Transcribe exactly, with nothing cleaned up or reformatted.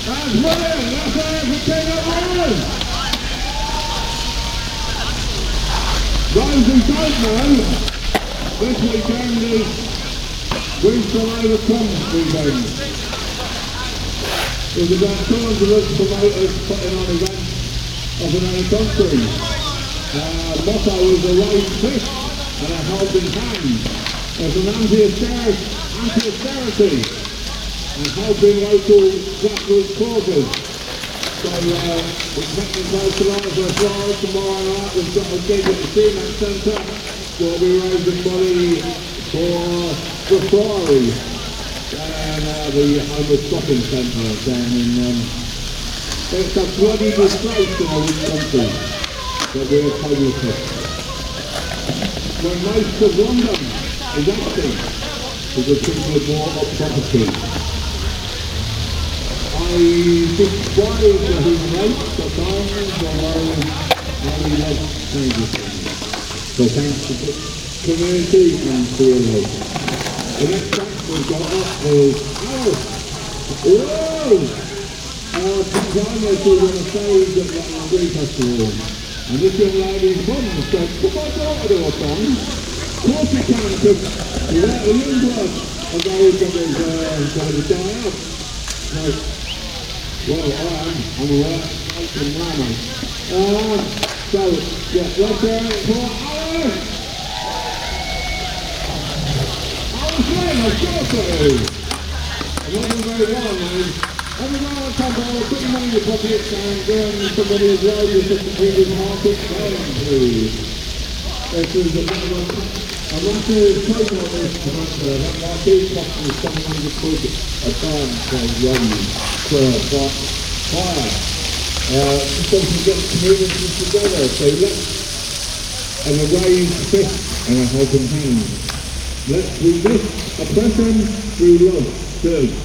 That's brilliant. That's everything at once. Those who don't know, this weekend is Bristol Overcome weekend. There's about two hundred of us promoters putting on events of another country. Uh, motto is a raised fist and a helping hand. There's an anti-austerity, anti-austerity and helping local grassroots causes. So uh, we're taking close tonight for a Friday. Tomorrow night we've got a gig at the C M A C Centre. We'll be raising money for the Friary and uh, the homeless shopping centre down in... Um, it's a bloody disgrace in our country that we're homeless. When most of London is empty because people have bought up property. I despise the human rights at times, although I really love changes. So thanks to the community and to your life. The next track we've got up is Alice. Whoa! Uh, sometimes we were on a stage at the Angry Festival, and this young lady's mum said, "Could my daughter do a song?" Of course you can, because without the young blood, and now we've got to, uh, got to die out. Like, well, I am. I'm aware. I'm man. Um, so, yeah, let's hear it for Alice! Alice Lynn, of course it is! I wasn't very well, man. Every now and then, I'll put your money in your pockets and then somebody as well just at the previous market. Please. This is a bit of a... I want to take on this commander. That marquee cost me seven hundred quid a time for one square but fire. Uh, just so we can get the communities together. So let's have a raised fist and a helping hand. Let's resist oppression through love. Good.